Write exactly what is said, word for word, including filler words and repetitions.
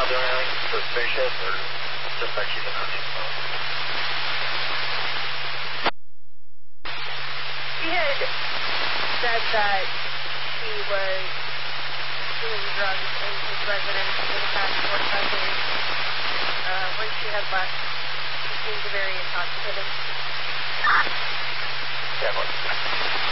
not doing anything suspicious, or just that she's an unknown? She had said that she was doing drugs in his residence for the past forty-five days. Uh, when she had left, she seemed very intoxicated. Yeah, well,